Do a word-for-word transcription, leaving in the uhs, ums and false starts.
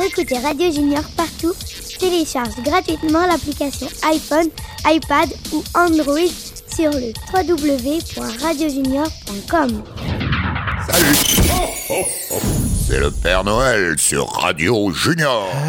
écouter Radio Junior partout, télécharge gratuitement l'application iPhone, iPad ou Android sur le w w w point radio junior point com. Salut! C'est le Père Noël sur Radio Junior.